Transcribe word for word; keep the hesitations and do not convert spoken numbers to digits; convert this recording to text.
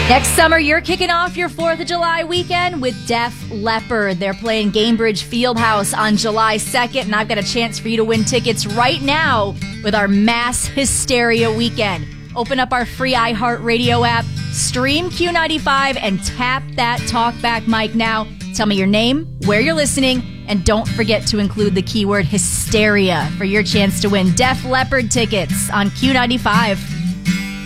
Next summer, you're kicking off your fourth of July weekend with Def Leppard. They're playing Gainbridge Fieldhouse on July second, and I've got a chance for you to win tickets right now with our Mass Hysteria Weekend. Open up our free iHeartRadio app, stream Q ninety-five, and tap that talkback mic now. Tell me your name, where you're listening, and don't forget to include the keyword hysteria for your chance to win Def Leppard tickets on Q ninety-five.